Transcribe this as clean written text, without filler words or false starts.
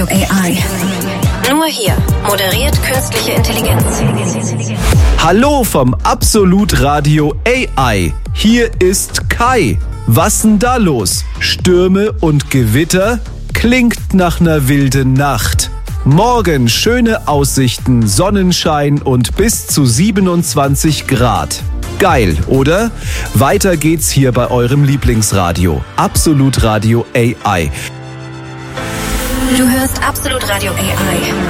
AI. Nur hier moderiert künstliche Intelligenz. Hallo vom Absolut Radio AI. Hier ist Kai. Was denn da los? Stürme und Gewitter? Klingt nach ner wilden Nacht. Morgen schöne Aussichten, Sonnenschein und bis zu 27 Grad. Geil, oder? Weiter geht's hier bei eurem Lieblingsradio. Absolut Radio AI. Du hörst Absolut Radio AI.